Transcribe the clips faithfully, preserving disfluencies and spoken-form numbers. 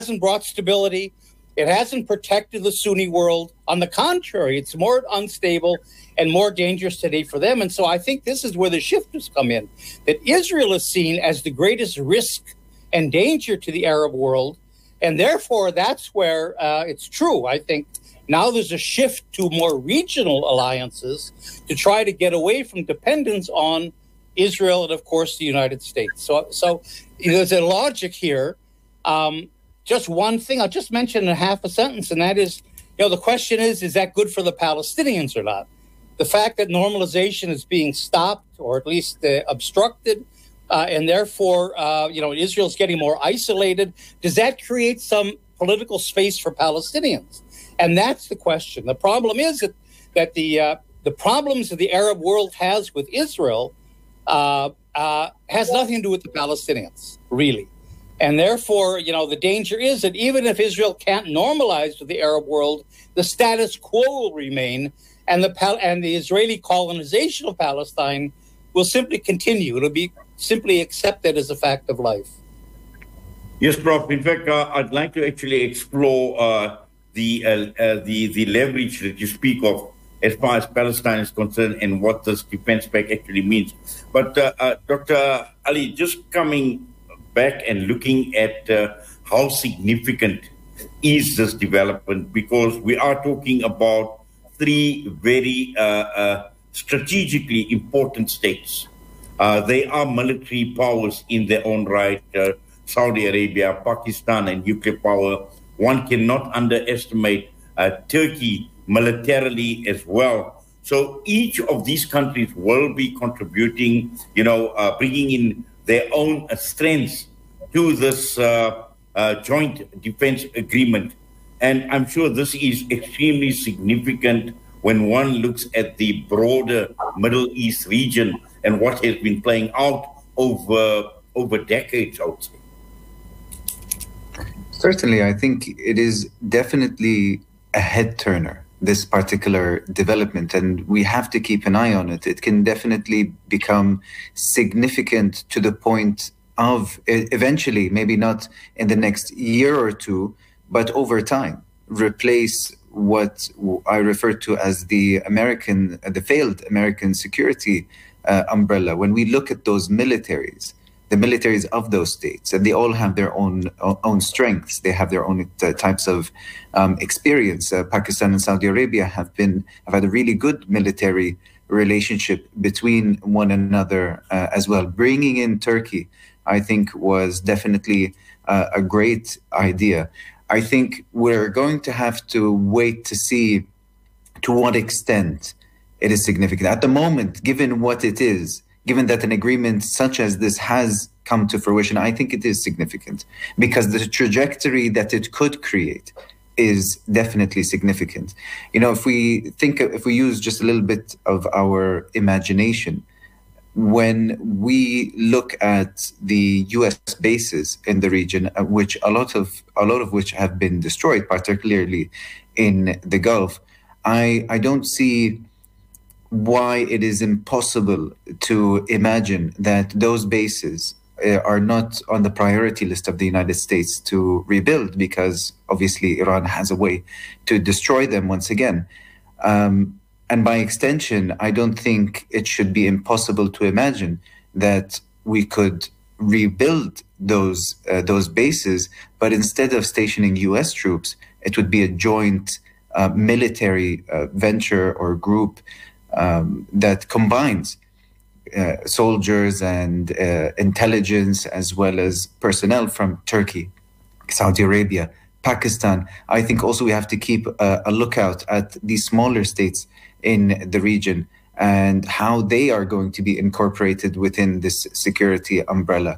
hasn't brought stability. It hasn't protected the Sunni world. On the contrary, it's more unstable and more dangerous today for them. And so I think this is where the shift has come in, that Israel is seen as the greatest risk and danger to the Arab world. And therefore, that's where uh, it's true. I think now there's a shift to more regional alliances to try to get away from dependence on Israel and, of course, the United States. So, so you know, there's a logic here. Um, just one thing, I'll just mention in a half a sentence, and that is, you know, the question is, is that good for the Palestinians or not? The fact that normalization is being stopped or at least uh, obstructed, uh, and therefore, uh, you know, Israel's getting more isolated, does that create some political space for Palestinians? And that's the question. The problem is that, that the, uh, the problems that the Arab world has with Israel uh, uh, has nothing to do with the Palestinians, really. And therefore, you know, the danger is that even if Israel can't normalize with the Arab world, the status quo will remain, and the Pal- and the Israeli colonization of Palestine will simply continue. It'll be simply accepted as a fact of life. Yes, Professor In fact, uh, I'd like to actually explore uh, the, uh, uh, the the leverage that you speak of as far as Palestine is concerned and what this defense pact actually means. But uh, uh, Doctor Ali, just coming back and looking at uh, how significant is this development, because we are talking about three very uh, uh, strategically important states. Uh, they are military powers in their own right, uh, Saudi Arabia, Pakistan, and nuclear power. One cannot underestimate uh, Turkey militarily as well. So each of these countries will be contributing, you know, uh, bringing in their own uh, strengths to this uh, uh, joint defense agreement. And I'm sure this is extremely significant when one looks at the broader Middle East region and what has been playing out over, over decades, I would say. Certainly, I think it is definitely a head-turner, this particular development, and we have to keep an eye on it. It can definitely become significant to the point of eventually, maybe not in the next year or two, but over time, replace what I refer to as the American, the failed American security uh, umbrella. When we look at those militaries, the militaries of those states, and they all have their own own strengths. They have their own uh, types of um, experience. Uh, Pakistan and Saudi Arabia have been have had a really good military relationship between one another uh, as well. Bringing in Turkey, I think, was definitely uh, a great idea. I think we're going to have to wait to see to what extent it is significant. At the moment, given what it is, given that an agreement such as this has come to fruition, I think it is significant because the trajectory that it could create is definitely significant. You know, if we think, if we use just a little bit of our imagination, when we look at the U S bases in the region, which a lot of a lot of which have been destroyed, particularly in the Gulf, I I don't see why it is impossible to imagine that those bases uh, are not on the priority list of the United States to rebuild, because obviously Iran has a way to destroy them once again. Um, and by extension, I don't think it should be impossible to imagine that we could rebuild those uh, those bases, but instead of stationing U S troops, it would be a joint uh, military uh, venture or group Um, that combines uh, soldiers and uh, intelligence as well as personnel from Turkey, Saudi Arabia, Pakistan. I think also we have to keep a, a lookout at these smaller states in the region and how they are going to be incorporated within this security umbrella.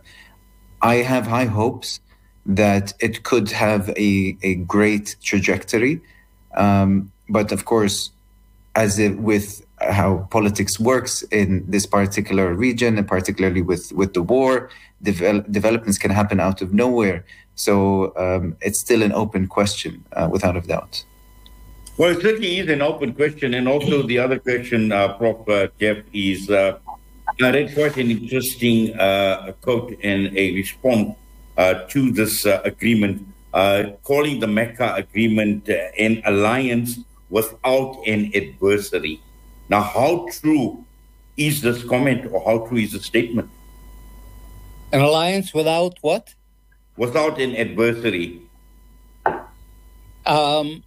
I have high hopes that it could have a, a great trajectory. Um, but of course, as it, with how politics works in this particular region, and particularly with, with the war, devel- developments can happen out of nowhere. So um, it's still an open question, uh, without a doubt. Well, it certainly is an open question. And also the other question, uh, Professor Uh, Jeff, is uh, I read quite an interesting uh, quote and a response uh, to this uh, agreement uh, calling the Mecca Agreement uh, an alliance without an adversary. Now, how true is this comment, or how true is the statement? An alliance without what? Without an adversary. Um,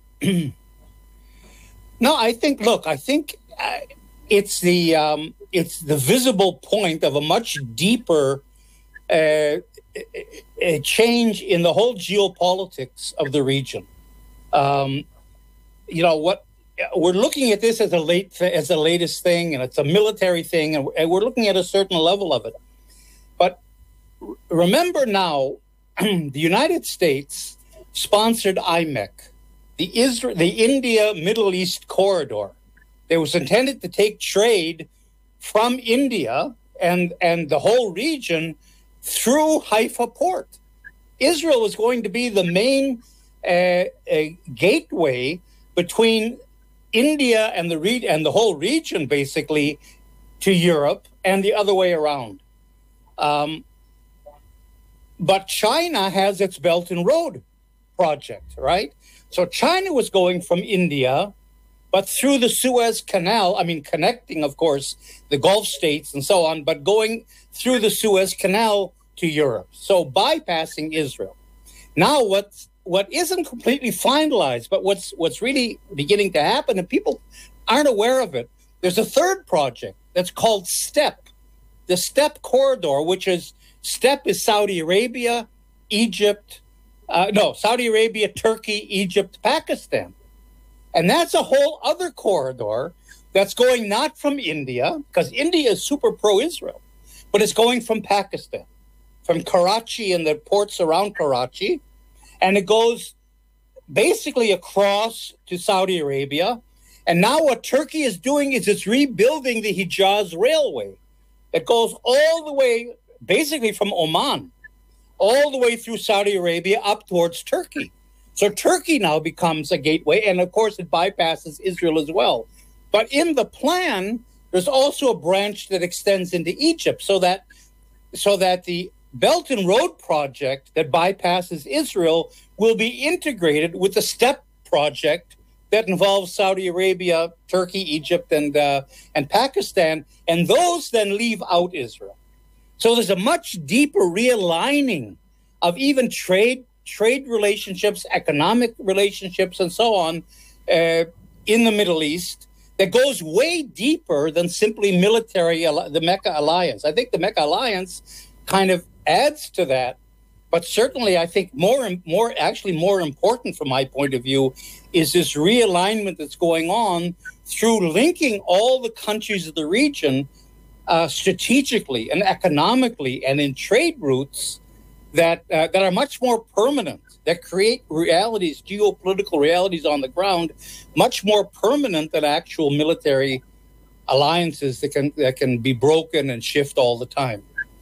no, I think, look, I think uh, it's the um, it's the visible point of a much deeper uh, a change in the whole geopolitics of the region. Um, you know, what we're looking at this as a late as the latest thing, and it's a military thing, and we're looking at a certain level of it. But remember now, the United States sponsored I M E C, the Israel, the India Middle East corridor. It was intended to take trade from India and and the whole region through Haifa port. Israel was going to be the main uh, a gateway between India and the re- and the whole region, basically, to Europe, and the other way around. Um, but China has its Belt and Road project, right? So China was going from India, but through the Suez Canal, I mean, connecting, of course, the Gulf states and so on, but going through the Suez Canal to Europe, so bypassing Israel. Now, what's what isn't completely finalized, but what's what's really beginning to happen, and people aren't aware of it, there's a third project that's called STEP, the STEP corridor, which is, STEP is Saudi Arabia, Egypt, uh, no, Saudi Arabia, Turkey, Egypt, Pakistan. And that's a whole other corridor that's going not from India, because India is super pro-Israel, but it's going from Pakistan, from Karachi and the ports around Karachi, and it goes basically across to Saudi Arabia. And now what Turkey is doing is it's rebuilding the Hijaz Railway. It goes all the way, basically from Oman, all the way through Saudi Arabia up towards Turkey. So Turkey now becomes a gateway, and of course it bypasses Israel as well. But in the plan, there's also a branch that extends into Egypt, so that so that the Belt and Road project that bypasses Israel will be integrated with the STEP project that involves Saudi Arabia, Turkey, Egypt, and uh, and Pakistan, and those then leave out Israel. So there's a much deeper realigning of even trade trade relationships, economic relationships, and so on uh, in the Middle East that goes way deeper than simply military, the Mecca alliance. I think the Mecca alliance kind of adds to that, but certainly I think more, more, actually more important from my point of view is this realignment that's going on through linking all the countries of the region uh, strategically and economically and in trade routes that uh, that are much more permanent, that create realities, geopolitical realities on the ground, much more permanent than actual military alliances that can that can be broken and shift all the time.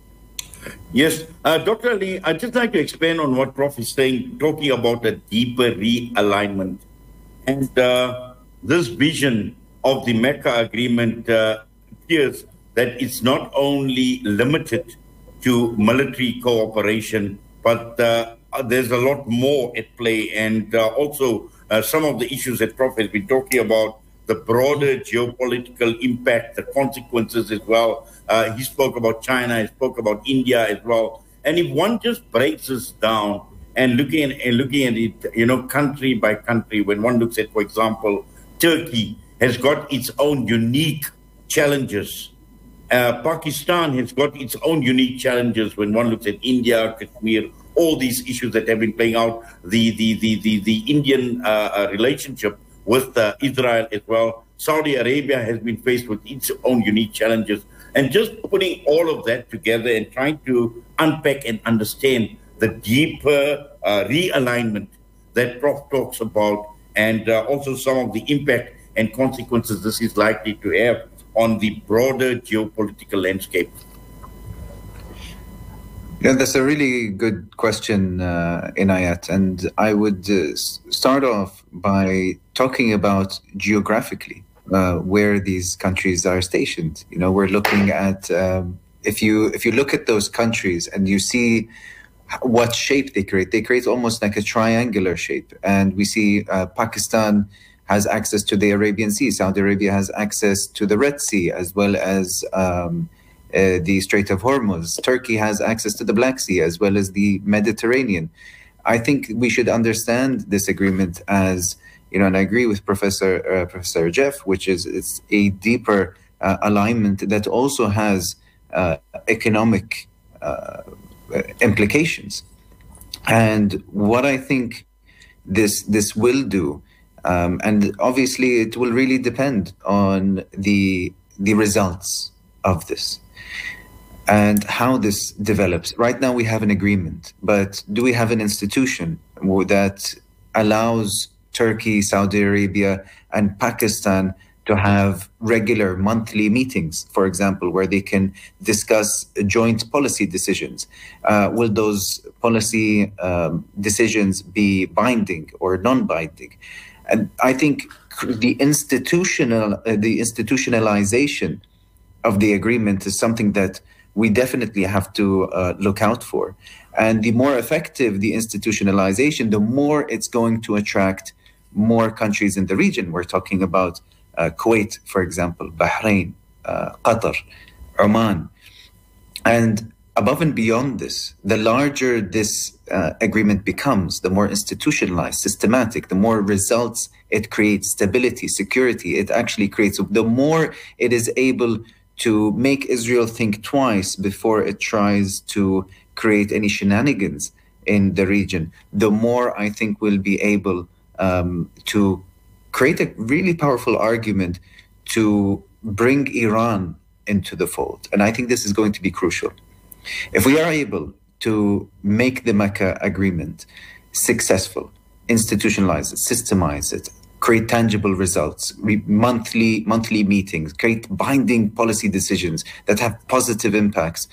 Yes, uh, Doctor Ali, I'd just like to expand on what Prof is saying, talking about a deeper realignment. And uh, this vision of the Mecca Agreement uh, appears that it's not only limited to military cooperation, but uh, there's a lot more at play. And uh, also uh, some of the issues that Prof has been talking about, the broader geopolitical impact, the consequences as well. Uh, he spoke about China, he spoke about India as well. And if one just breaks this down and looking at, and looking at it, you know, country by country, when one looks at, for example, Turkey has got its own unique challenges. Uh, Pakistan has got its own unique challenges when one looks at India, Kashmir, all these issues that have been playing out, the the the the, the Indian uh, relationship with uh, Israel as well. Saudi Arabia has been faced with its own unique challenges. And just putting all of that together and trying to unpack and understand the deeper uh, realignment that Prof talks about, and uh, also some of the impact and consequences this is likely to have on the broader geopolitical landscape. Yeah, that's a really good question, uh, Inayat. And I would uh, start off by talking about geographically uh, where these countries are stationed. You know, we're looking at um, if you if you look at those countries and you see what shape they create. They create almost like a triangular shape. And we see uh, Pakistan has access to the Arabian Sea. Saudi Arabia has access to the Red Sea, as well as um, uh, the Strait of Hormuz. Turkey has access to the Black Sea, as well as the Mediterranean. I think we should understand this agreement as, you know, and I agree with Professor uh, Professor Jeff, which is it's a deeper uh, alignment that also has uh, economic uh, implications. And what I think this this will do, um, and obviously it will really depend on the the results of this and how this develops. Right now we have an agreement, but do we have an institution that allows Turkey, Saudi Arabia, and Pakistan to have regular monthly meetings, for example, where they can discuss joint policy decisions? Uh, will those policy um, decisions be binding or non-binding? And I think the institutional, uh, the institutionalization of the agreement is something that we definitely have to uh, look out for. And the more effective the institutionalization, the more it's going to attract more countries in the region. We're talking about uh, Kuwait, for example, Bahrain, uh, Qatar, Oman. And above and beyond this, the larger this uh, agreement becomes, the more institutionalized, systematic, the more results it creates, stability, security, it actually creates, the more it is able to make Israel think twice before it tries to create any shenanigans in the region, the more I think we'll be able um, to create a really powerful argument to bring Iran into the fold. And I think this is going to be crucial. If we are able to make the Mecca agreement successful, institutionalize it, systemize it, create tangible results, monthly monthly meetings, create binding policy decisions that have positive impacts,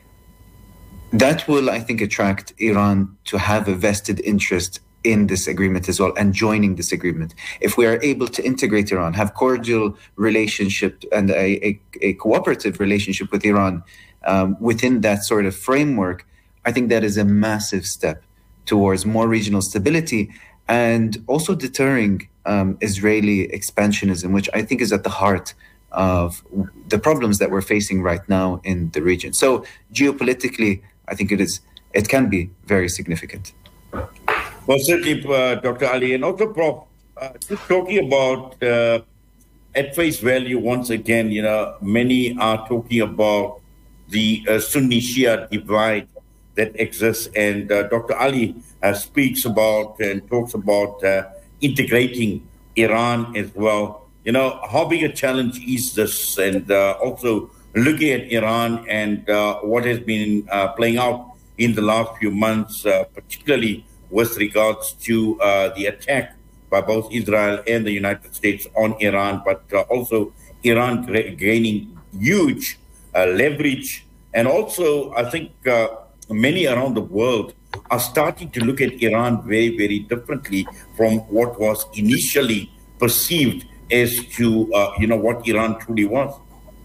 that will, I think, attract Iran to have a vested interest in this agreement as well and joining this agreement. If we are able to integrate Iran, have cordial relationship and a, a, a cooperative relationship with Iran um, within that sort of framework, I think that is a massive step towards more regional stability and also deterring um, Israeli expansionism, which I think is at the heart of the problems that we're facing right now in the region. So geopolitically, I think it is it can be very significant. Well, certainly, uh, Doctor Ali, and also, Prof, uh, just talking about uh, at face value, once again, you know, many are talking about the uh, Sunni-Shia divide that exists, and uh, Doctor Ali uh, speaks about and talks about uh, integrating Iran as well. You know, how big a challenge is this? And uh, also looking at Iran and uh, what has been uh, playing out in the last few months, uh, particularly with regards to uh, the attack by both Israel and the United States on Iran, but uh, also Iran gaining huge uh, leverage. And also, I think uh, many around the world are starting to look at Iran very, very differently from what was initially perceived as to, uh, you know, what Iran truly was.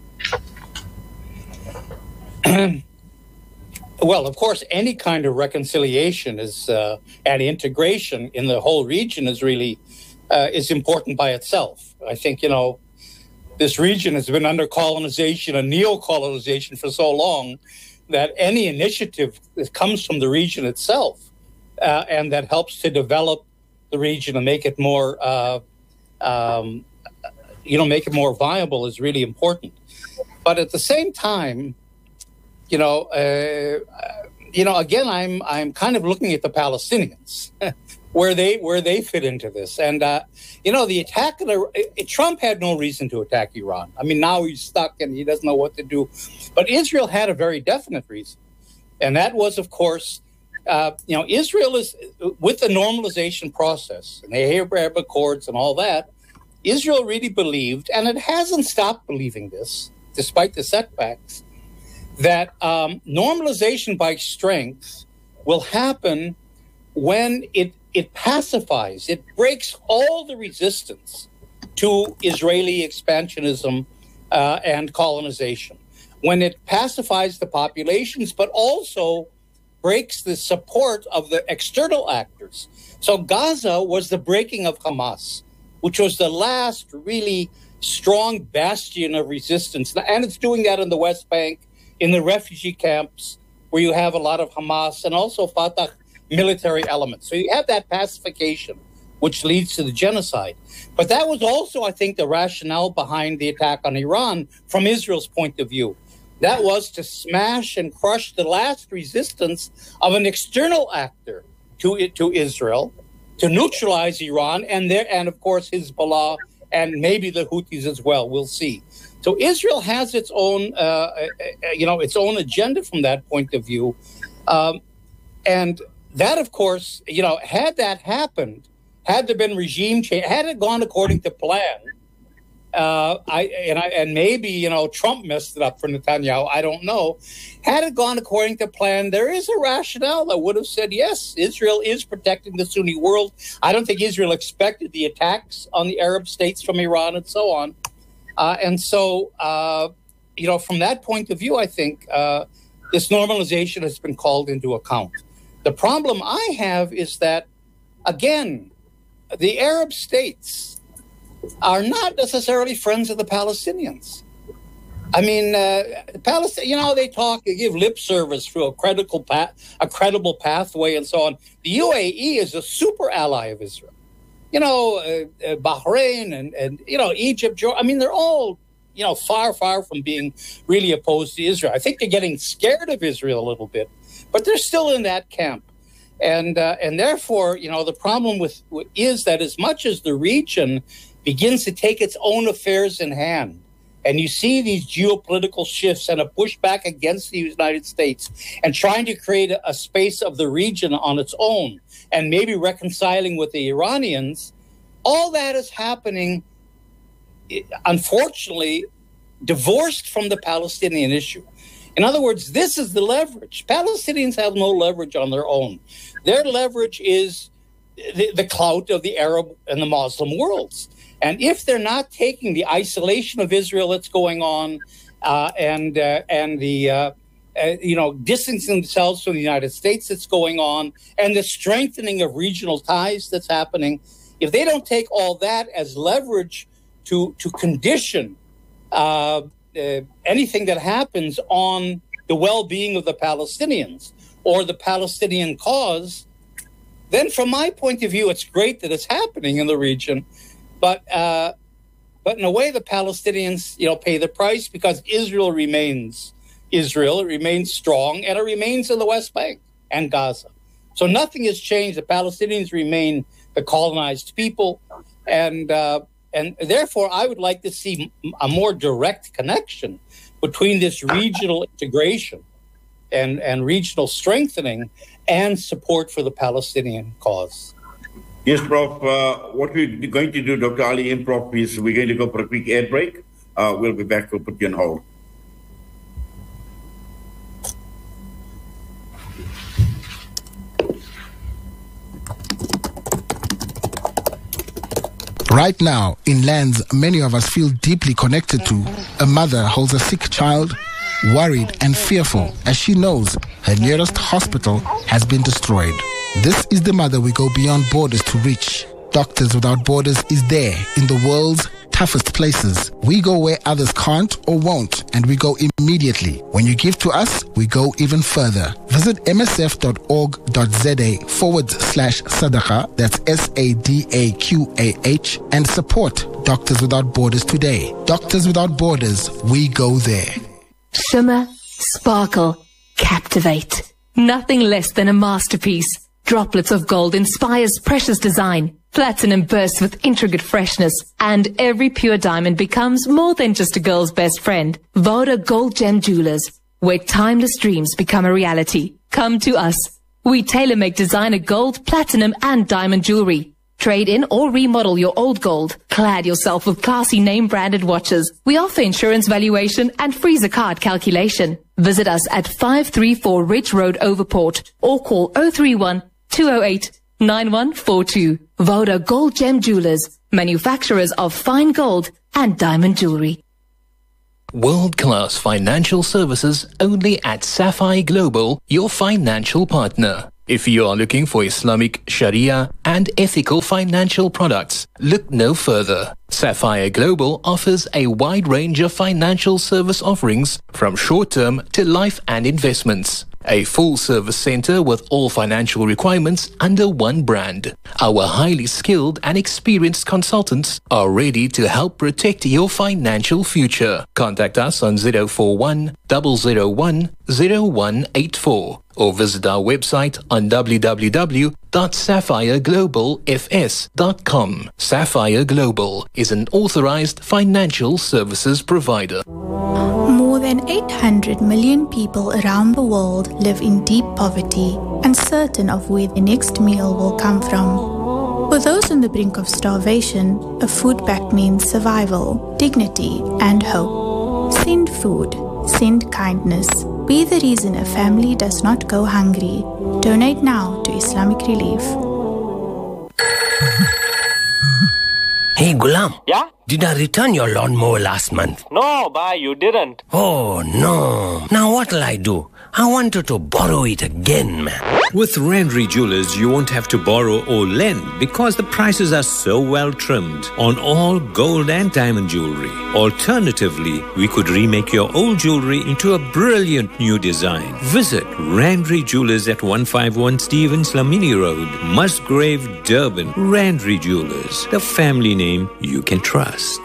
Well, of course, any kind of reconciliation is uh, and integration in the whole region is really uh, is important by itself. I think, you know, this region has been under colonization and neo-colonization for so long that any initiative that comes from the region itself uh, and that helps to develop the region and make it more, uh, um, you know, make it more viable is really important. But at the same time, you know, uh, you know, again, I'm I'm kind of looking at the Palestinians, where they where they fit into this, and uh, you know, the attack. Of the, Trump had no reason to attack Iran. I mean, now he's stuck and he doesn't know what to do. But Israel had a very definite reason, and that was, of course, uh, you know, Israel is with the normalization process and the Abraham Accords and all that. Israel really believed, and it hasn't stopped believing this, despite the setbacks, that um, normalization by strength will happen when it, it pacifies, it breaks all the resistance to Israeli expansionism uh, and colonization. When it pacifies the populations, but also breaks the support of the external actors. So Gaza was the breaking of Hamas, which was the last really strong bastion of resistance. And it's doing that in the West Bank, in the refugee camps, where you have a lot of Hamas and also Fatah military elements. So you have that pacification, which leads to the genocide. But that was also, I think, the rationale behind the attack on Iran from Israel's point of view. That was to smash and crush the last resistance of an external actor to to Israel, to neutralize Iran, and there, and of course Hezbollah, and maybe the Houthis as well. We'll see. So Israel has its own, uh, you know, its own agenda from that point of view, um, and that, of course, you know, had that happened, had there been regime change, had it gone according to plan. Uh, I and I and maybe you know Trump messed it up for Netanyahu. I don't know. Had it gone according to plan, there is a rationale that would have said yes, Israel is protecting the Sunni world. I don't think Israel expected the attacks on the Arab states from Iran and so on. Uh, and so, uh, you know, from that point of view, I think uh, this normalization has been called into account. The problem I have is that, again, the Arab states are not necessarily friends of the Palestinians. I mean, uh, Palestine, you know, they talk, they give lip service through a credible, path, a credible pathway and so on. The U A E is a super ally of Israel. You know, uh, uh, Bahrain and, and, you know, Egypt, Jordan, I mean, they're all, you know, far, far from being really opposed to Israel. I think they're getting scared of Israel a little bit, but they're still in that camp. And uh, and therefore, you know, the problem with is that as much as the region begins to take its own affairs in hand, and you see these geopolitical shifts and a pushback against the United States and trying to create a, a space of the region on its own and maybe reconciling with the Iranians, all that is happening, unfortunately, divorced from the Palestinian issue. In other words, this is the leverage. Palestinians have no leverage on their own. Their leverage is the, the clout of the Arab and the Muslim worlds. And if they're not taking the isolation of Israel that's going on uh, and uh, and the, uh, uh, you know, distancing themselves from the United States that's going on and the strengthening of regional ties that's happening, if they don't take all that as leverage to, to condition uh, uh, anything that happens on the well-being of the Palestinians or the Palestinian cause, then from my point of view, it's great that it's happening in the region. But uh, but in a way, the Palestinians, you know, pay the price because Israel remains Israel. It remains strong, and it remains in the West Bank and Gaza. So nothing has changed. The Palestinians remain the colonized people, and uh, and therefore, I would like to see a more direct connection between this regional integration and and regional strengthening and support for the Palestinian cause. Yes, Professor Uh, what we're going to do, Doctor Ali and Professor is we're going to go for a quick ad break. Uh, we'll be back. We'll put you on hold. Right now, in lands many of us feel deeply connected to, a mother holds a sick child, worried and fearful as she knows her nearest hospital has been destroyed. This is the mother we go beyond borders to reach. Doctors Without Borders is there in the world's toughest places. We go where others can't or won't, and we go immediately. When you give to us, we go even further. Visit msf.org.za forward slash sadaqah, that's S A D A Q A H, and support Doctors Without Borders today. Doctors Without Borders, we go there. Shimmer, sparkle, captivate. Nothing less than a masterpiece. Droplets of gold inspires precious design. Platinum bursts with intricate freshness. And every pure diamond becomes more than just a girl's best friend. Voda Gold Gem Jewelers, where timeless dreams become a reality. Come to us. We tailor-make designer gold, platinum, and diamond jewelry. Trade in or remodel your old gold. Clad yourself with classy name-branded watches. We offer insurance valuation and freezer card calculation. Visit us at five three four Ridge Road, Overport, or call oh three one, two oh eight, nine one four two. Voda Gold Gem Jewelers, manufacturers of fine gold and diamond jewelry. World-class financial services only at Sapphire Global, your financial partner. If you are looking for Islamic, Sharia and ethical financial products, look no further. Sapphire Global offers a wide range of financial service offerings from short-term to life and investments. A full-service center with all financial requirements under one brand. Our highly skilled and experienced consultants are ready to help protect your financial future. Contact us on zero four one, zero zero one, zero one eight four or visit our website on w w w dot sapphire global f s dot com. Sapphire Global is an authorized financial services provider. More than eight hundred million people around the world live in deep poverty, uncertain of where the next meal will come from. For those on the brink of starvation, a food pack means survival, dignity, and hope. Send food. Send kindness. Be the reason a family does not go hungry. Donate now to Islamic Relief. Hey, Gulam. Yeah? Did I return your lawnmower last month? No, bhai, you didn't. Oh, no. Now what'll I do? I wanted to borrow it again, man. With Randry Jewelers, you won't have to borrow or lend because the prices are so well trimmed on all gold and diamond jewelry. Alternatively, we could remake your old jewelry into a brilliant new design. Visit Randry Jewelers at one fifty-one Stevens Lamini Road, Musgrave, Durban. Randry Jewelers, the family name you can trust.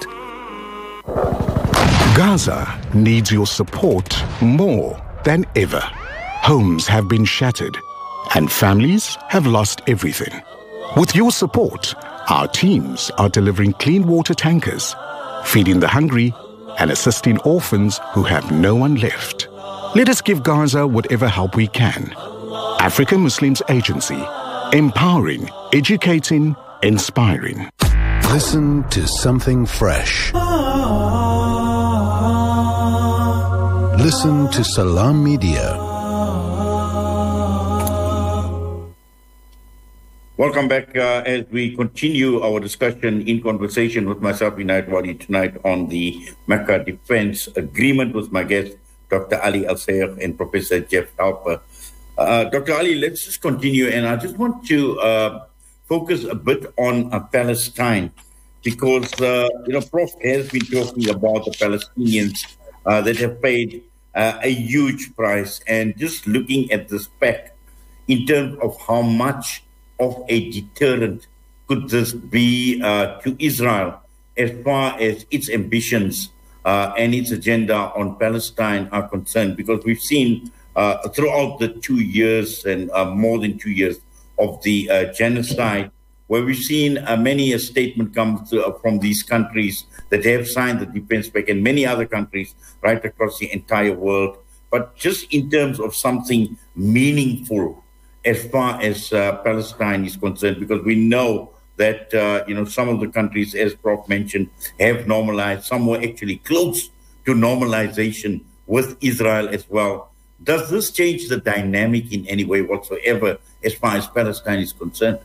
Gaza needs your support more than ever. Homes have been shattered and families have lost everything. With your support, our teams are delivering clean water tankers, feeding the hungry and assisting orphans who have no one left. Let us give Gaza whatever help we can. African Muslims Agency, empowering, educating, inspiring. Listen to something fresh. Listen to Salam Media. Welcome back uh, as we continue our discussion in conversation with myself, Inayat Wali, tonight on the Mecca Defense Agreement with my guest, Doctor Ali Al-Sayegh and Professor Jeff Halper. Uh, Doctor Ali, let's just continue, and I just want to uh, focus a bit on uh, Palestine, because uh, you know, Prof has been talking about the Palestinians uh, that have paid uh, a huge price, and just looking at this pact in terms of how much of a deterrent could this be uh, to Israel as far as its ambitions uh, and its agenda on Palestine are concerned, because we've seen uh, throughout the two years and uh, more than two years of the uh, genocide, where we've seen uh, many a statement come to, uh, from these countries that have signed the defense pact and many other countries right across the entire world. But just in terms of something meaningful as far as uh, Palestine is concerned, because we know that, uh, you know, some of the countries, as Prof mentioned, have normalized. Some were actually close to normalization with Israel as well. Does this change the dynamic in any way whatsoever as far as Palestine is concerned?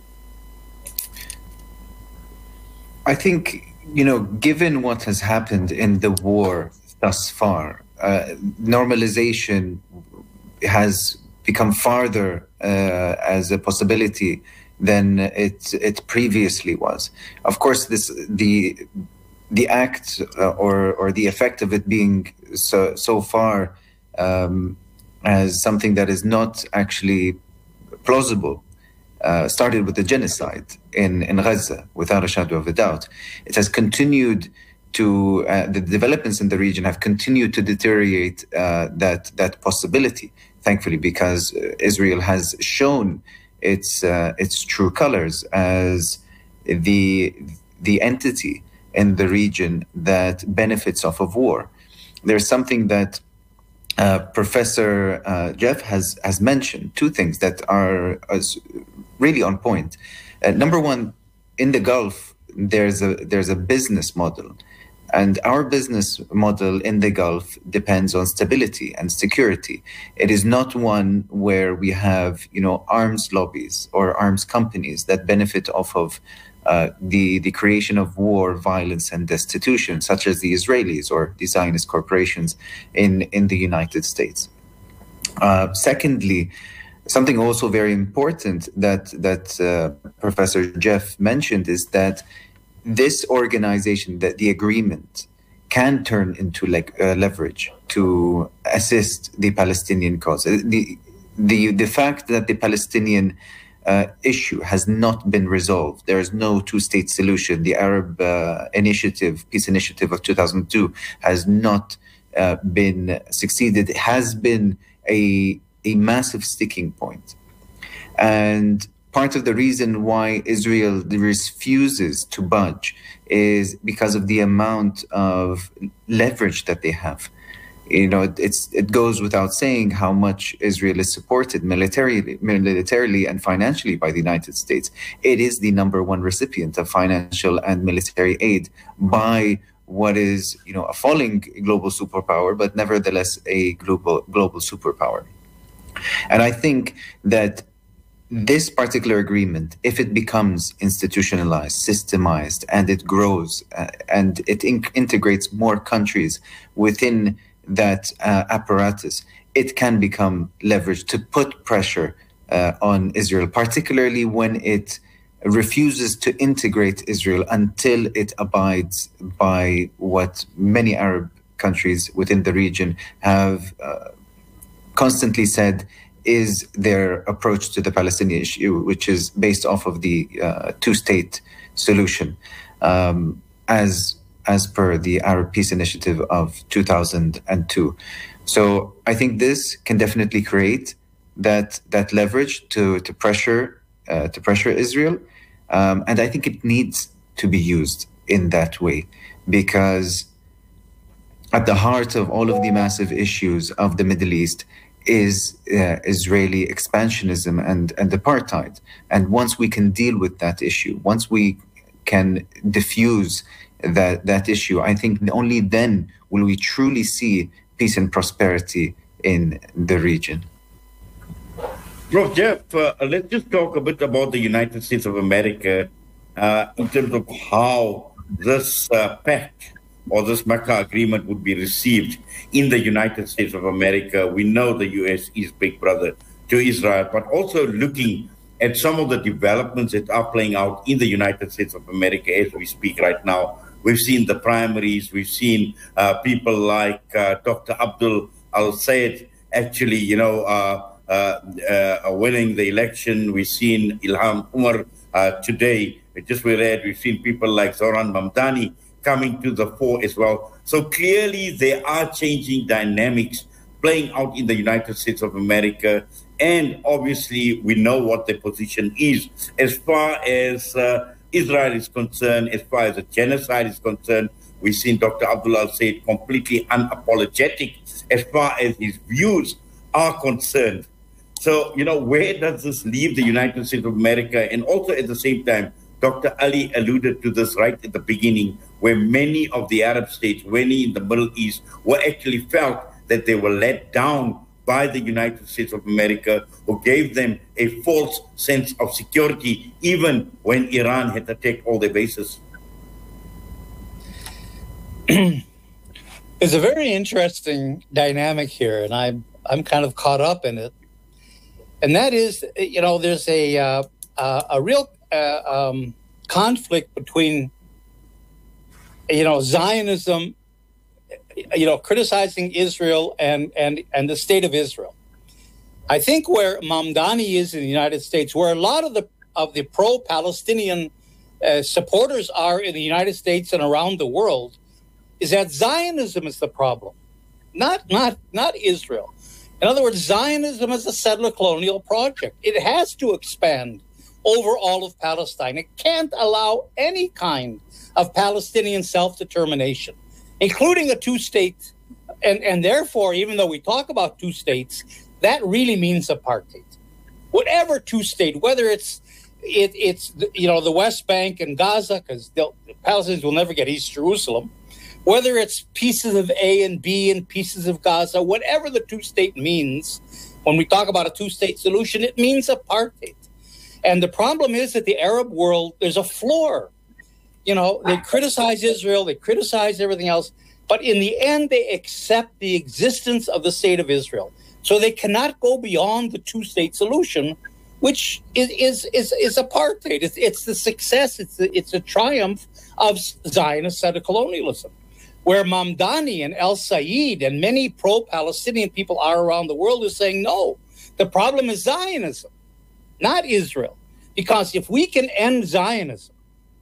I think, you know, given what has happened in the war thus far, uh, normalization has become farther uh, as a possibility than it it previously was. Of course, this the the act uh, or or the effect of it being so so far um, as something that is not actually plausible uh, started with the genocide in in Gaza, without a shadow of a doubt. It has continued to uh, the developments in the region have continued to deteriorate uh, that that possibility. Thankfully, because Israel has shown its uh, its true colors as the the entity in the region that benefits off of war. There's something that uh, Professor uh, Jeff has has mentioned. Two things that are uh, really on point. Uh, number one, in the Gulf, there's a there's a business model And our business model in the Gulf depends on stability and security. It is not one where we have, you know, arms lobbies or arms companies that benefit off of uh, the, the creation of war, violence, and destitution, such as the Israelis or the Zionist corporations in, in the United States. Uh, secondly, something also very important that, that uh, Professor Jeff mentioned is that this organization, that the agreement, can turn into like uh, leverage to assist the Palestinian cause. The the the fact that the Palestinian uh, issue has not been resolved, there is no two-state solution. The Arab uh, Initiative, Peace Initiative of two thousand two, has not uh, been succeeded. It has been a a massive sticking point, and part of the reason why Israel refuses to budge is because of the amount of leverage that they have. You know, it's it goes without saying how much Israel is supported militarily, militarily and financially by the United States. It is the number one recipient of financial and military aid by what is, you know, a falling global superpower, but nevertheless a global global superpower. And I think that this particular agreement, if it becomes institutionalized, systemized, and it grows uh, and it in- integrates more countries within that uh, apparatus, it can become leverage to put pressure uh, on Israel, particularly when it refuses to integrate Israel until it abides by what many Arab countries within the region have uh, constantly said is their approach to the Palestinian issue, which is based off of the uh, two-state solution, um, as as per the Arab Peace Initiative of two thousand two. So I think this can definitely create that that leverage to to pressure uh, to pressure Israel, um, and I think it needs to be used in that way, because at the heart of all of the massive issues of the Middle East is uh, Israeli expansionism and, and apartheid. And once we can deal with that issue, once we can diffuse that, that issue, I think only then will we truly see peace and prosperity in the region. Prof Jeff, uh, let's just talk a bit about the United States of America uh, in terms of how this uh, pact or this Mecca agreement would be received in the United States of America. We know the U S is big brother to Israel, but also looking at some of the developments that are playing out in the United States of America as we speak right now. We've seen the primaries, we've seen uh, people like uh, Doctor Abdul Al-Sayed actually, you know, uh, uh, uh, winning the election. We've seen Ilhan Omar uh, today. We just we read, we've seen people like Zoran Mamdani coming to the fore as well. So clearly there are changing dynamics playing out in the United States of America. And obviously we know what the position is as far as uh, Israel is concerned, as far as the genocide is concerned. We've seen Doctor Abdul Al-Sayed completely unapologetic as far as his views are concerned. So, you know, where does this leave the United States of America? And also at the same time, Doctor Ali alluded to this right at the beginning, where many of the Arab states, many in the Middle East, were actually felt that they were let down by the United States of America, who gave them a false sense of security, even when Iran had attacked all their bases. There's a very interesting dynamic here, and I'm I'm kind of caught up in it. And that is, you know, there's a uh, uh, a real uh, um, conflict between, you know, Zionism, you know, criticizing Israel and, and, and the state of Israel. I think where Mamdani is in the United States, where a lot of the of the pro-Palestinian uh, supporters are in the United States and around the world, is that Zionism is the problem, not not not Israel. In other words, Zionism is a settler colonial project. It has to expand over all of Palestine. It can't allow any kind of Palestinian self-determination, including a two-state. And, and therefore, even though we talk about two states, that really means apartheid. Whatever two-state, whether it's it, it's you know the West Bank and Gaza, because the Palestinians will never get East Jerusalem, Whether it's pieces of A and B and pieces of Gaza, whatever the two-state means, when we talk about a two-state solution, it means apartheid. And the problem is that the Arab world, there's a floor. You know, they criticize Israel, they criticize everything else, but in the end, they accept the existence of the state of Israel. So they cannot go beyond the two-state solution, which is is is, is apartheid. It's, it's the success, it's the, it's a triumph of Zionist settler-colonialism, where Mamdani and El Sayed and many pro-Palestinian people are around the world is saying, no, the problem is Zionism, not Israel. Because if we can end Zionism,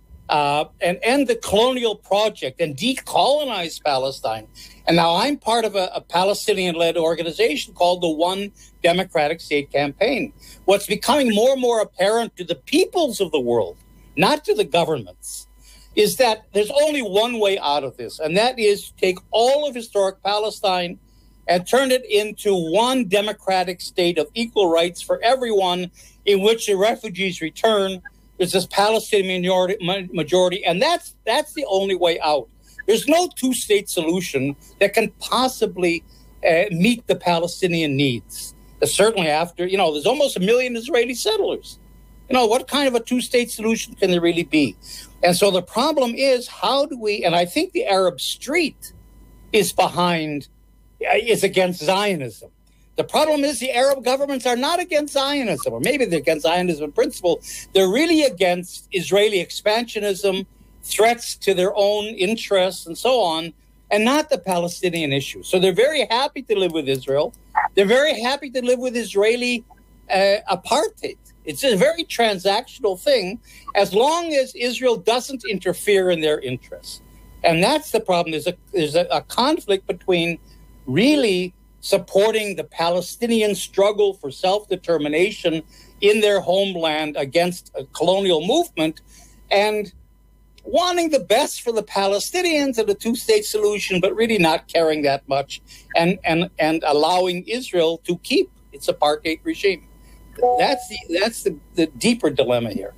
Uh, and end the colonial project and decolonize Palestine. And now I'm part of a, a Palestinian-led organization called the One Democratic State Campaign. What's becoming more and more apparent to the peoples of the world, not to the governments, is that there's only one way out of this, and that is to take all of historic Palestine and turn it into one democratic state of equal rights for everyone, in which the refugees return. There's this Palestinian majority, majority, and that's that's the only way out. There's no two-state solution that can possibly uh, meet the Palestinian needs. Uh, certainly after, you know, there's almost a million Israeli settlers. You know, what kind of a two-state solution can there really be? And so the problem is, how do we, and I think the Arab street is behind, uh, is against Zionism. The problem is the Arab governments are not against Zionism, or maybe they're against Zionism in principle. They're really against Israeli expansionism, threats to their own interests, and so on, and not the Palestinian issue. So they're very happy to live with Israel. They're very happy to live with Israeli uh, apartheid. It's a very transactional thing, as long as Israel doesn't interfere in their interests. And that's the problem. There's a, there's a, a conflict between really supporting the Palestinian struggle for self-determination in their homeland against a colonial movement and wanting the best for the Palestinians and a two-state solution, but really not caring that much and, and, and allowing Israel to keep its apartheid regime. That's the, that's the, the deeper dilemma here.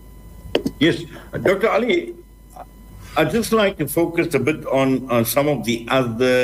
Yes, Doctor Ali, I'd just like to focus a bit on, on some of the other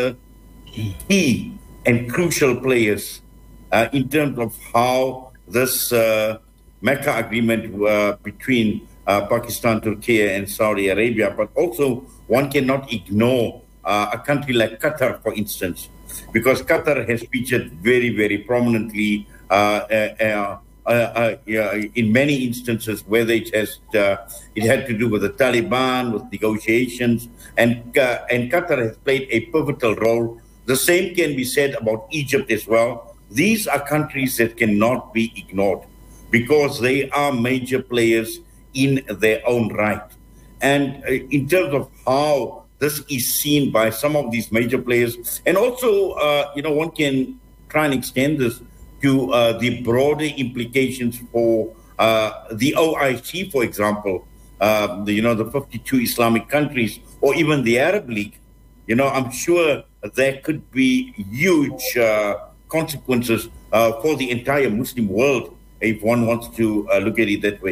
key and crucial players uh, in terms of how this uh, Mecca agreement uh, between uh, Pakistan, Turkey, and Saudi Arabia, but also one cannot ignore uh, a country like Qatar, for instance, because Qatar has featured very, very prominently uh, uh, uh, uh, uh, in many instances, whether it has uh, it had to do with the Taliban, with negotiations, and uh, and Qatar has played a pivotal role. The same can be said about Egypt as well. These are countries that cannot be ignored because they are major players in their own right. And uh, in terms of how this is seen by some of these major players, and also, uh, you know, one can try and extend this to uh, the broader implications for uh, the O I C, for example, uh, the, you know, the fifty-two Islamic countries, or even the Arab League. You know, I'm sure there could be huge uh, consequences uh, for the entire Muslim world if one wants to uh, look at it that way.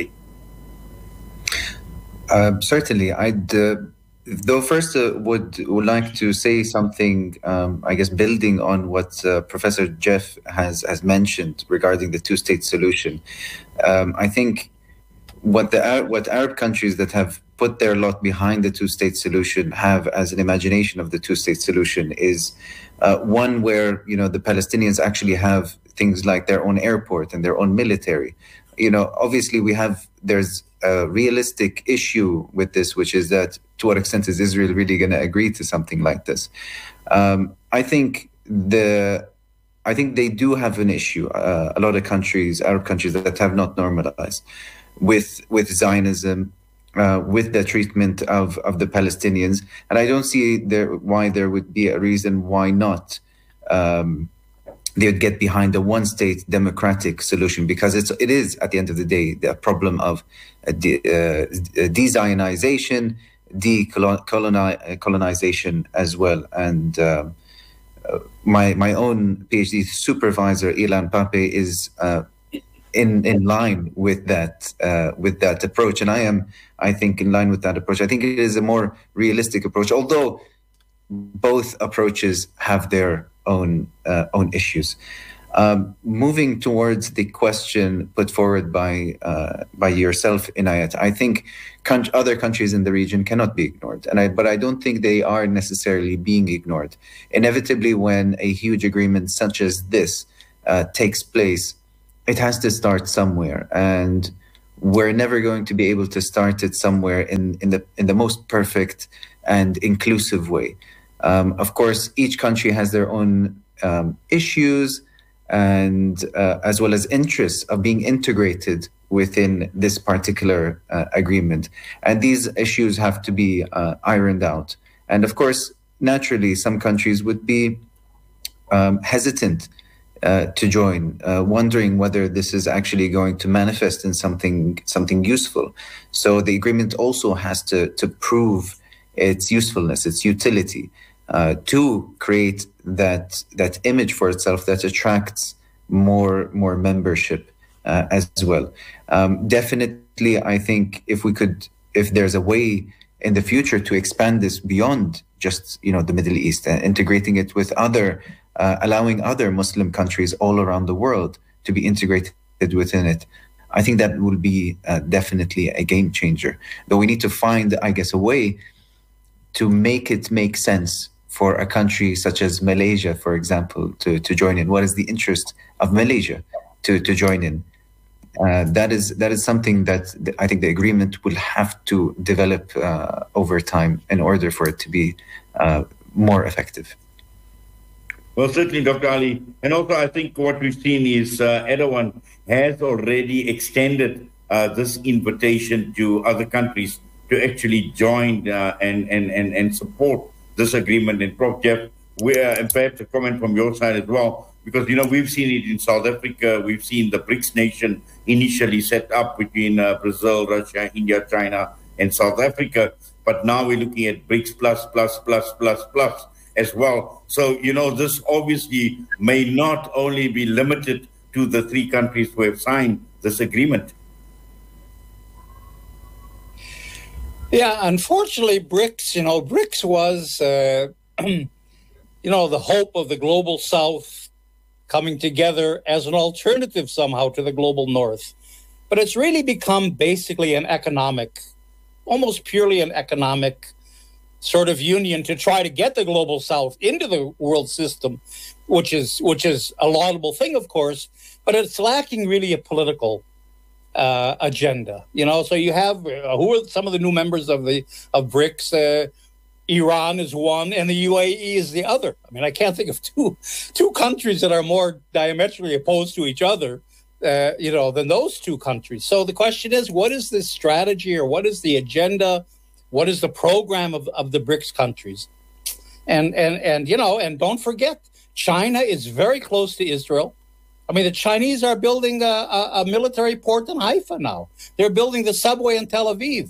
Uh, certainly. I'd, uh, though first uh, would, would like to say something, um, I guess, building on what uh, Professor Jeff has, has mentioned regarding the two-state solution. Um, I think what the what Arab countries that have put their lot behind the two-state solution have as an imagination of the two-state solution is uh, one where, you know, the Palestinians actually have things like their own airport and their own military. You know, obviously we have, there's a realistic issue with this, which is that to what extent is Israel really going to agree to something like this? Um, I think the I think they do have an issue, uh, a lot of countries, Arab countries that have not normalized with with Zionism, uh, with the treatment of, of the Palestinians. And I don't see there why there would be a reason why not um, they would get behind a one-state democratic solution, because it's it is, at the end of the day, the problem of uh, de, uh, de-Zionization, decolonization as well. And uh, my my own PhD supervisor, Ilan Pape, is uh, in in line with that uh, with that approach, and I am, I think, in line with that approach. I think it is a more realistic approach, although both approaches have their own uh, own issues. Um, moving towards the question put forward by uh, by yourself, Inayat, I think con- other countries in the region cannot be ignored, and I, but I don't think they are necessarily being ignored. Inevitably, when a huge agreement such as this uh, takes place, it has to start somewhere, and we're never going to be able to start it somewhere in, in the in the most perfect and inclusive way. Um, of course, each country has their own um, issues, and uh, as well as interests of being integrated within this particular uh, agreement. And these issues have to be uh, ironed out. And of course, naturally, some countries would be um, hesitant uh, to join, uh, wondering whether this is actually going to manifest in something something useful. So the agreement also has to, to prove its usefulness, its utility, Uh, to create that that image for itself that attracts more more membership uh, as well. Um, definitely, I think if we could, if there's a way in the future to expand this beyond just you know the Middle East, and integrating it with other, uh, allowing other Muslim countries all around the world to be integrated within it, I think that will be uh, definitely a game changer. Though we need to find, I guess, a way to make it make sense for a country such as Malaysia, for example, to, to join in. What is the interest of Malaysia to, to join in? Uh, that is that is something that I think the agreement will have to develop uh, over time in order for it to be uh, more effective. Well, certainly, Doctor Ali. And also, I think what we've seen is uh, Erdogan has already extended uh, this invitation to other countries to actually join uh, and, and, and, and support this agreement. And Professor Jeff, we uh, and perhaps a comment from your side as well, because you know we've seen it in South Africa. We've seen the BRICS nation initially set up between uh, Brazil, Russia, India, China, and South Africa, but now we're looking at BRICS plus plus plus plus plus as well. So you know this obviously may not only be limited to the three countries who have signed this agreement. Yeah, unfortunately, BRICS, you know, BRICS was, uh, you know, the hope of the global South coming together as an alternative somehow to the global North. But it's really become basically an economic, almost purely an economic sort of union to try to get the global South into the world system, which is which is a laudable thing, of course, but it's lacking really a political Uh, agenda, you know. So you have uh, who are some of the new members of the of BRICS? Uh, Iran is one, and the U A E is the other. I mean, I can't think of two two countries that are more diametrically opposed to each other, uh, you know, than those two countries. So the question is, what is the strategy, or what is the agenda? What is the program of, of the BRICS countries? And and and you know, and don't forget, China is very close to Israel. I mean, the Chinese are building a, a, a military port in Haifa now. They're building the subway in Tel Aviv.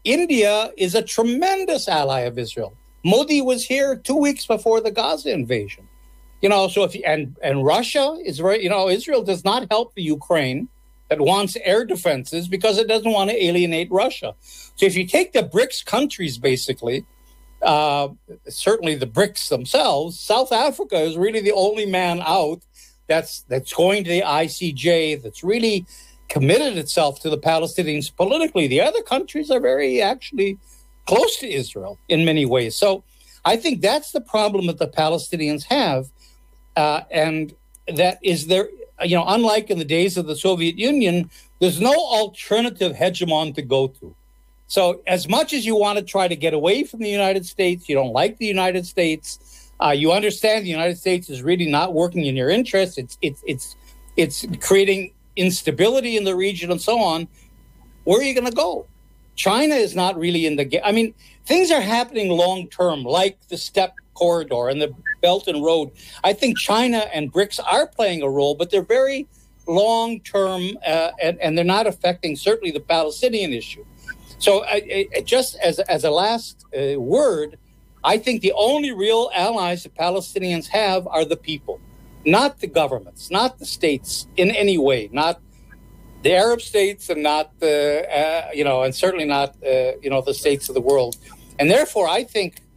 India is a tremendous ally of Israel. Modi was here two weeks before the Gaza invasion. You know, so if you, and and Russia is very, you know, Israel does not help the Ukraine that wants air defenses because it doesn't want to alienate Russia. So if you take the BRICS countries, basically, uh, certainly the BRICS themselves, South Africa is really the only man out That's that's going to the I C J, that's really committed itself to the Palestinians politically. The other countries are very actually close to Israel in many ways. So I think that's the problem that the Palestinians have. Uh, and that is there, you know, unlike in the days of the Soviet Union, there's no alternative hegemon to go to. So as much as you want to try to get away from the United States, you don't like the United States, Uh, you understand the United States is really not working in your interest. It's it's it's it's creating instability in the region and so on. Where are you going to go? China is not really in the game. I mean, things are happening long term, like the Steppe Corridor and the Belt and Road. I think China and BRICS are playing a role, but they're very long term, uh, and and they're not affecting certainly the Palestinian issue. So, I, I, just as as a last uh, word. I think the only real allies the Palestinians have are the people, not the governments, not the states in any way, not the Arab states and not the, uh, you know, and certainly not, uh, you know, the states of the world. And therefore, I think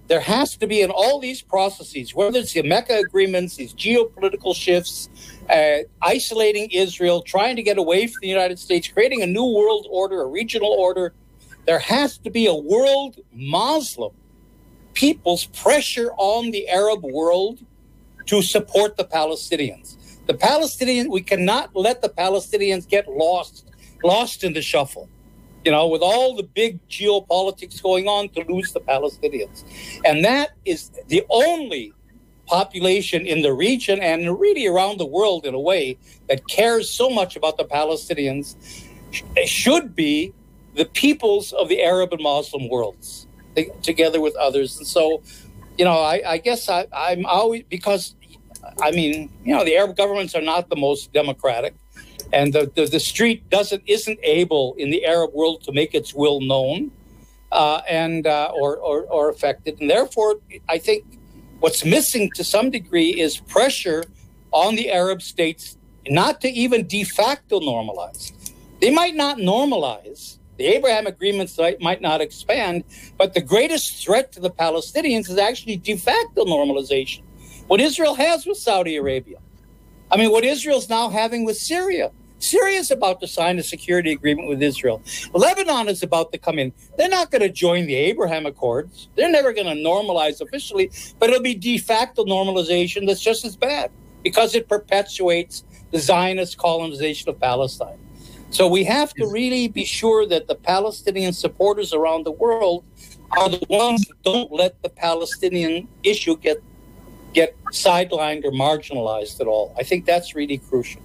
there has to be in all these processes, whether it's the Mecca agreements, these geopolitical shifts, uh, isolating Israel, trying to get away from the United States, creating a new world order, a regional order, there has to be a world Muslim people's pressure on the Arab world to support the Palestinians. The Palestinians, we cannot let the Palestinians get lost, lost in the shuffle, you know, with all the big geopolitics going on, to lose the Palestinians. And that is the only population in the region and really around the world in a way that cares so much about the Palestinians. It should be the peoples of the Arab and Muslim worlds, together with others. And so, you know, I, I guess I, I'm always, because, I mean, you know, the Arab governments are not the most democratic, and the, the, the street doesn't isn't able in the Arab world to make its will known uh, and uh, or, or, or affected. And therefore, I think what's missing to some degree is pressure on the Arab states not to even de facto normalize. They might not normalize. The Abraham agreements might not expand, but the greatest threat to the Palestinians is actually de facto normalization. What Israel has with Saudi Arabia. I mean, what Israel's now having with Syria. Syria is about to sign a security agreement with Israel. Lebanon is about to come in. They're not going to join the Abraham Accords. They're never going to normalize officially, but it'll be de facto normalization that's just as bad because it perpetuates the Zionist colonization of Palestine. So we have to really be sure that the Palestinian supporters around the world are the ones that don't let the Palestinian issue get get sidelined or marginalized at all. I think that's really crucial.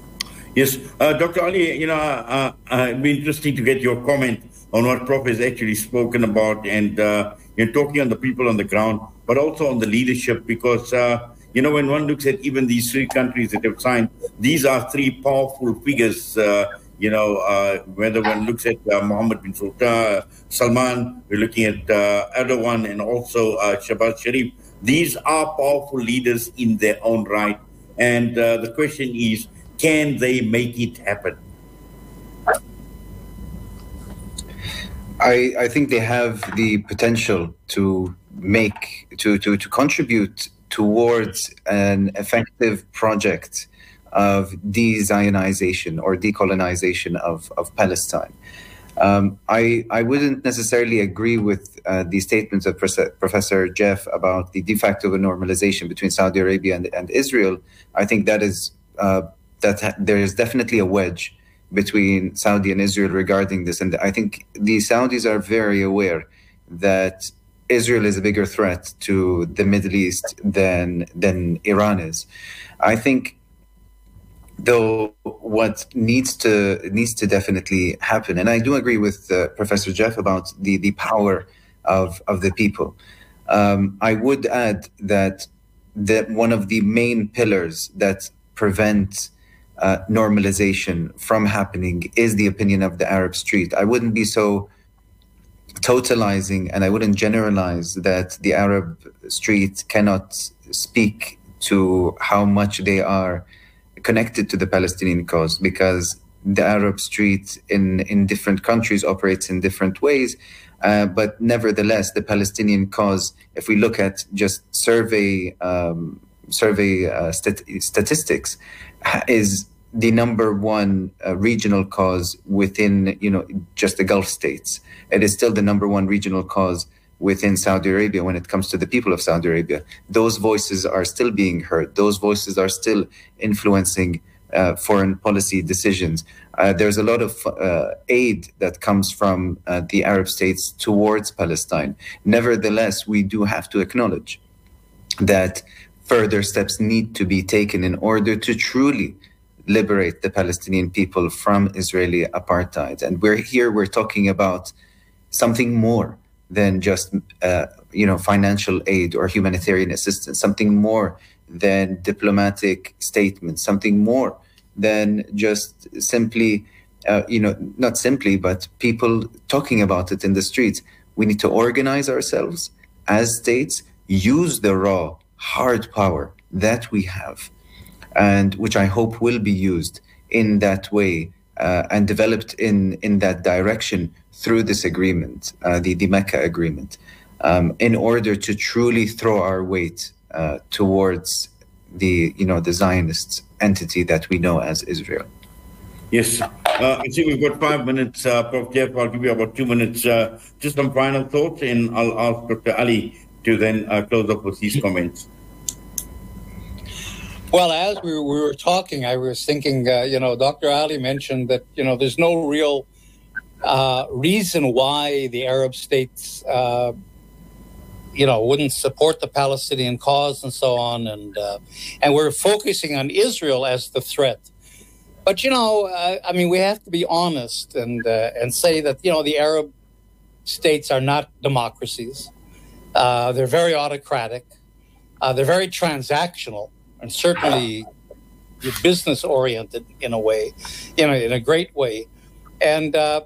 Yes, uh, Doctor Ali, you know, uh, uh, it'd be interesting to get your comment on what Prof has actually spoken about, and uh, you're talking on the people on the ground, but also on the leadership, because, uh, you know, when one looks at even these three countries that have signed, these are three powerful figures. Uh, You know, uh, whether one looks at uh, Mohammed bin Sultan, uh, Salman, we're looking at uh, Erdogan, and also uh, Shehbaz Sharif. These are powerful leaders in their own right. And uh, the question is, can they make it happen? I, I think they have the potential to make, to, to, to contribute towards an effective project of de-Zionization or decolonization of, of Palestine. Um, I, I wouldn't necessarily agree with uh, the statements of Professor Jeff about the de facto normalization between Saudi Arabia and, and Israel. I think that is uh, that ha- there is definitely a wedge between Saudi and Israel regarding this. And I think the Saudis are very aware that Israel is a bigger threat to the Middle East than, than Iran is. I think Though what needs to needs to definitely happen, and I do agree with uh, Professor Jeff about the, the power of, of the people. Um, I would add that that one of the main pillars that prevent uh, normalization from happening is the opinion of the Arab street. I wouldn't be so totalizing, and I wouldn't generalize that the Arab street cannot speak to how much they are connected to the Palestinian cause, because the Arab street in, in different countries operates in different ways. Uh, but nevertheless, the Palestinian cause, if we look at just survey um, survey uh, stat- statistics, is the number one uh, regional cause within, you know, just the Gulf states. It is still the number one regional cause within Saudi Arabia when it comes to the people of Saudi Arabia. Those voices are still being heard. Those voices are still influencing uh, foreign policy decisions. Uh, there's a lot of uh, aid that comes from uh, the Arab states towards Palestine. Nevertheless, we do have to acknowledge that further steps need to be taken in order to truly liberate the Palestinian people from Israeli apartheid. And we're here, we're talking about something more than just, uh, you know, financial aid or humanitarian assistance, something more than diplomatic statements, something more than just simply, uh, you know, not simply, but people talking about it in the streets. We need to organize ourselves as states, use the raw, hard power that we have, and which I hope will be used in that way uh, and developed in, in that direction through this agreement, uh, the, the Mecca agreement. um, in order to truly throw our weight uh, towards the, you know, the Zionist entity that we know as Israel. Yes. Uh, I see we've got five minutes, uh, Professor Jeff. I'll give you about two minutes. Uh, just some final thoughts, and I'll ask Doctor Ali to then uh, close up with his comments. Well, as we were, we were talking, I was thinking, uh, you know, Doctor Ali mentioned that, you know, there's no real uh, reason why the Arab states, uh, you know, wouldn't support the Palestinian cause and so on. And, uh, and we're focusing on Israel as the threat. But, you know, uh, I mean, we have to be honest and, uh, and say that, you know, the Arab states are not democracies. Uh, they're very autocratic. Uh, they're very transactional. And certainly business-oriented in a way, you know, in a great way. And, uh,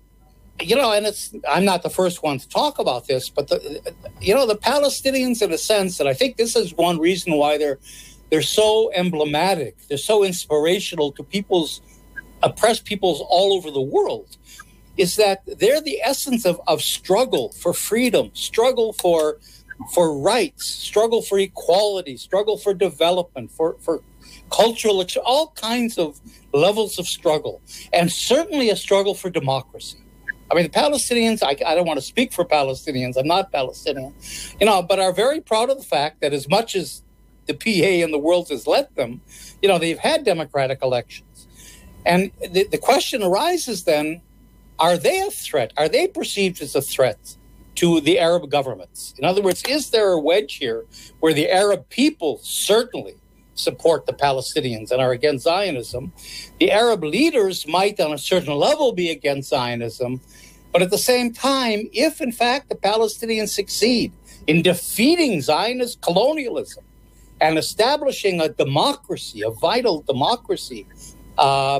you know, and it's, I'm not the first one to talk about this, but, the, you know, the Palestinians, in a sense, and I think this is one reason why they're, they're so emblematic, they're so inspirational to people's, oppressed peoples all over the world, is that they're the essence of, of struggle for freedom, struggle for for rights, struggle for equality, struggle for development, for, for cultural, all kinds of levels of struggle, and certainly a struggle for democracy. I mean, the Palestinians, I, I don't want to speak for Palestinians, I'm not Palestinian, you know, but are very proud of the fact that as much as the P A in the world has let them, you know, they've had democratic elections. And the, the question arises then, are they a threat? Are they perceived as a threat to the Arab governments? In other words, is there a wedge here where the Arab people certainly support the Palestinians and are against Zionism? The Arab leaders might on a certain level be against Zionism, but at the same time, if in fact the Palestinians succeed in defeating Zionist colonialism and establishing a democracy, a vital democracy, uh,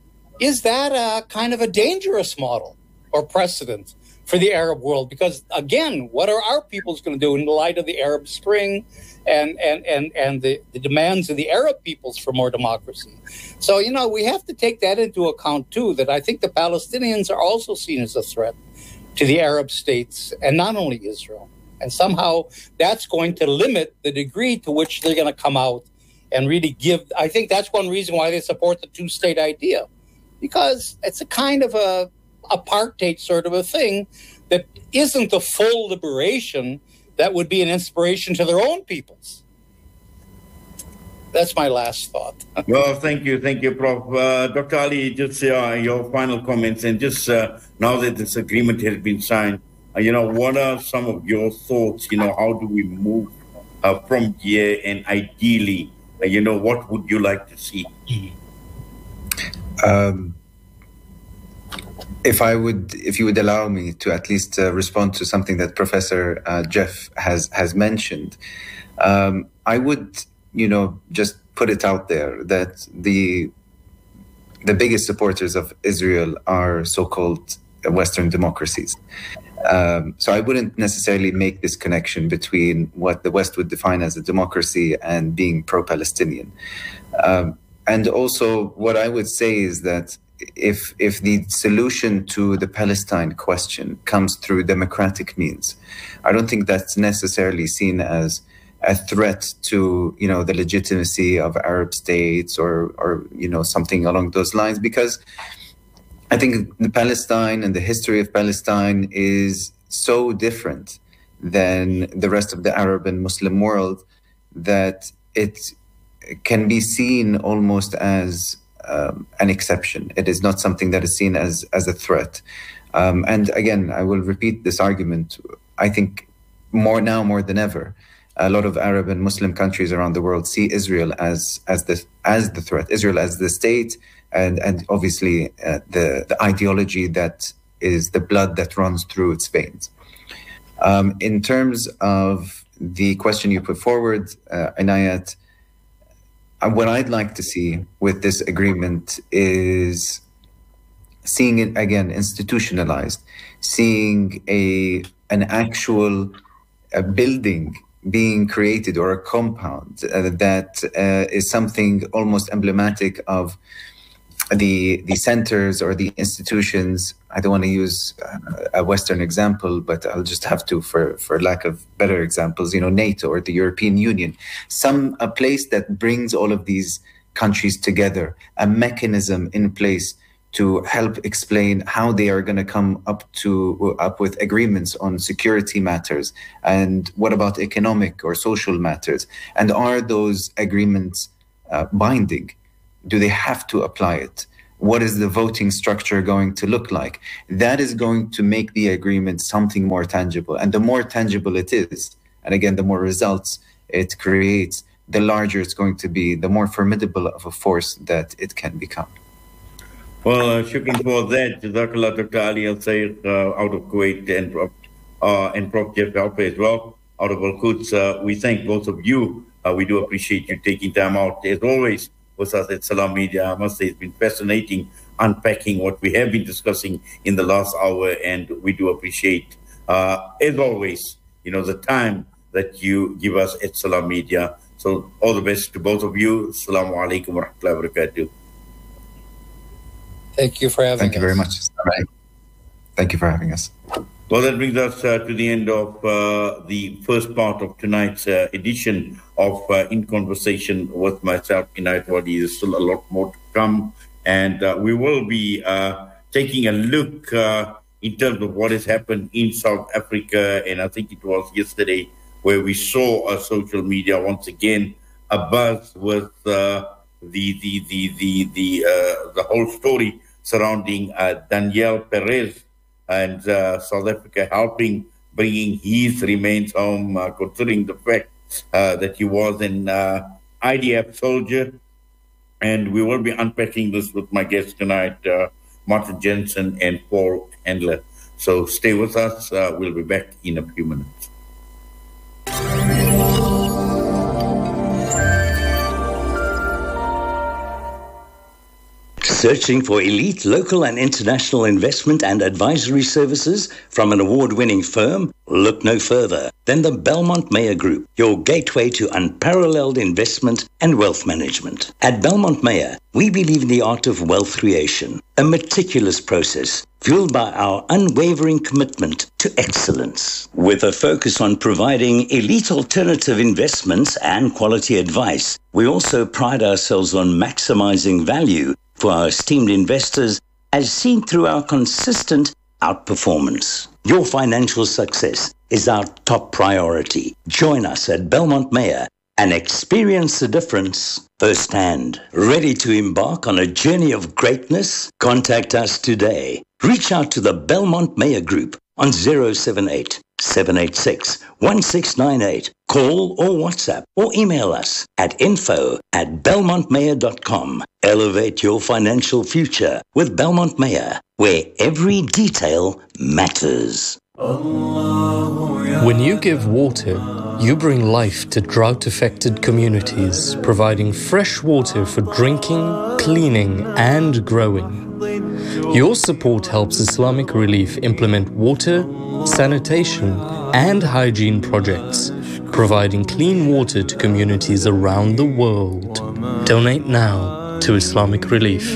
is that a kind of a dangerous model or precedent for the Arab world? Because again, what are our peoples going to do in the light of the Arab Spring and and and and the, the demands of the Arab peoples for more democracy? So, you know, we have to take that into account too, that I think the Palestinians are also seen as a threat to the Arab states and not only Israel. And somehow that's going to limit the degree to which they're going to come out and really give. I think that's one reason why they support the two-state idea, because it's a kind of a apartheid sort of a thing that isn't the full liberation that would be an inspiration to their own peoples. That's my last thought. Well, thank you. Thank you, Professor Uh, Doctor Ali, just uh, your final comments. And just uh, now that this agreement has been signed, uh, you know, what are some of your thoughts? You know, how do we move uh, from here? And ideally, uh, you know, what would you like to see? Um, If I would, if you would allow me to at least uh, respond to something that Professor uh, Jeff has has mentioned, um, I would, you know, just put it out there that the the biggest supporters of Israel are so-called Western democracies. Um, so I wouldn't necessarily make this connection between what the West would define as a democracy and being pro-Palestinian. Um, and also, what I would say is that if if the solution to the Palestine question comes through democratic means, I don't think that's necessarily seen as a threat to, you know, the legitimacy of Arab states or, or you know, something along those lines, because I think the Palestine and the history of Palestine is so different than the rest of the Arab and Muslim world that it can be seen almost as um, an exception. It is not something that is seen as, as a threat. Um, and again, I will repeat this argument. I think more now more than ever, a lot of Arab and Muslim countries around the world see Israel as as the as the threat, Israel as the state, and and obviously uh, the the ideology that is the blood that runs through its veins. Um, in terms of the question you put forward, uh, Inayat, uh, what I'd like to see with this agreement is seeing it again institutionalized, seeing a an actual a building being created or a compound uh, that uh, is something almost emblematic of the the centers or the institutions, I don't want to use a Western example, but I'll just have to for, for lack of better examples, you know, NATO or the European Union, some a place that brings all of these countries together, a mechanism in place to help explain how they are going to come up to up with agreements on security matters, and what about economic or social matters, and are those agreements uh, binding? Do they have to apply it? What is the voting structure going to look like? That is going to make the agreement something more tangible. And the more tangible it is, and again, the more results it creates, the larger it's going to be, the more formidable of a force that it can become. Well, uh, shukran for that. Jazakallah, Doctor Ali Al-Sayed uh, out of Kuwait, and, uh, and Professor Jeff Alpe as well, out of Al-Quds. Uh, we thank both of you. Uh, we do appreciate you taking time out. As always, with us at Salam Media, I must say it's been fascinating unpacking what we have been discussing in the last hour, and we do appreciate, uh, as always, you know, the time that you give us at Salam Media. So all the best to both of you. Assalamu alaikum wa rahmatullahi wa barakatuh. Thank you for having us. Thank you very much. Thank you for having us. Well, that brings us uh, to the end of uh, the first part of tonight's uh, edition of uh, In Conversation with myself, Inayat Wadi. There's still a lot more to come, and uh, we will be uh, taking a look uh, in terms of what has happened in South Africa. And I think it was yesterday where we saw uh, social media once again abuzz with uh, the the the the the uh, the whole story surrounding uh, Daniel Perez and uh, South Africa helping bringing his remains home, uh, considering the fact uh, that he was an uh, I D F soldier. And we will be unpacking this with my guests tonight, uh, Martin Jensen and Paul Handler. So stay with us. Uh, we'll be back in a few minutes. Searching for elite local and international investment and advisory services from an award-winning firm? Look no further than the Belmont Meyer Group, your gateway to unparalleled investment and wealth management. At Belmont Meyer, we believe in the art of wealth creation, a meticulous process fueled by our unwavering commitment to excellence. With a focus on providing elite alternative investments and quality advice, we also pride ourselves on maximizing value for our esteemed investors, as seen through our consistent outperformance. Your financial success is our top priority. Join us at Belmont Meyer and experience the difference firsthand. Ready to embark on a journey of greatness? Contact us today. Reach out to the Belmont Meyer Group on zero seven eight, seven eight six, one six nine eight. Call or WhatsApp or email us at info at belmont mayer dot com. Elevate your financial future with Belmont Meyer, where every detail matters. When you give water, you bring life to drought-affected communities, providing fresh water for drinking, cleaning, and growing. Your support helps Islamic Relief implement water, sanitation, and hygiene projects, providing clean water to communities around the world. Donate now to Islamic Relief.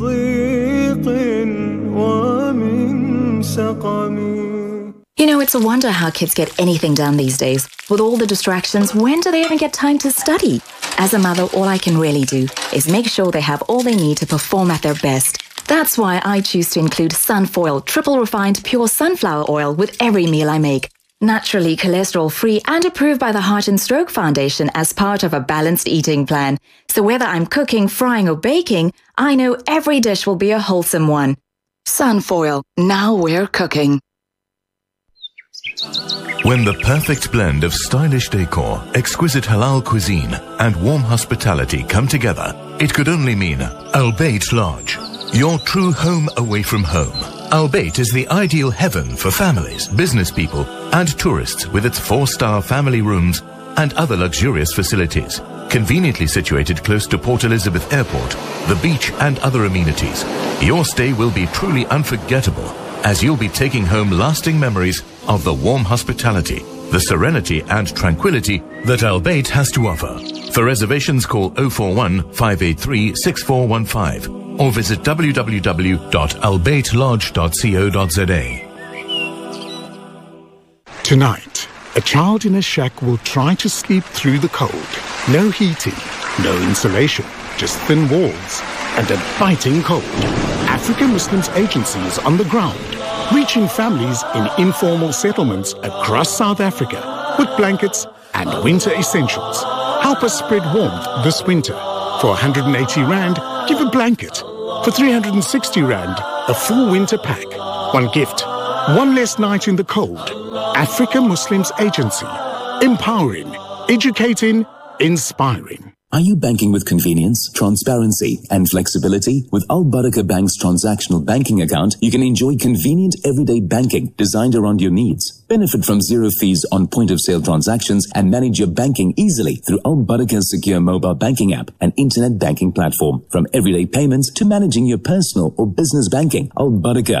You know, it's a wonder how kids get anything done these days. With all the distractions, when do they even get time to study? As a mother, all I can really do is make sure they have all they need to perform at their best. That's why I choose to include Sunfoil triple refined pure sunflower oil with every meal I make. Naturally cholesterol-free and approved by the Heart and Stroke Foundation as part of a balanced eating plan. So whether I'm cooking, frying or baking, I know every dish will be a wholesome one. Sunfoil, now we're cooking. When the perfect blend of stylish decor, exquisite halal cuisine, and warm hospitality come together, it could only mean Al Bayt Lodge, your true home away from home. Al Bayt is the ideal heaven for families, business people, and tourists with its four-star family rooms and other luxurious facilities. Conveniently situated close to Port Elizabeth Airport, the beach, and other amenities, your stay will be truly unforgettable, as you'll be taking home lasting memories of the warm hospitality, the serenity and tranquility that Al Bayt has to offer. For reservations, call oh four one, five eight three, six four one five. or visit w w w dot albait lodge dot co dot z a. Tonight, a child in a shack will try to sleep through the cold. No heating, no insulation, just thin walls and a biting cold. African Muslims Agency is on the ground, reaching families in informal settlements across South Africa with blankets and winter essentials. Help us spread warmth this winter. For one hundred eighty rand, give a blanket. For three hundred sixty rand, a full winter pack. One gift, one less night in the cold. African Muslims Agency. Empowering, educating, inspiring. Are you banking with convenience, transparency, and flexibility? With Al Barakah Bank's transactional banking account, you can enjoy convenient everyday banking designed around your needs. Benefit from zero fees on point-of-sale transactions and manage your banking easily through Al Barakah's secure mobile banking app and internet banking platform. From everyday payments to managing your personal or business banking, Al Barakah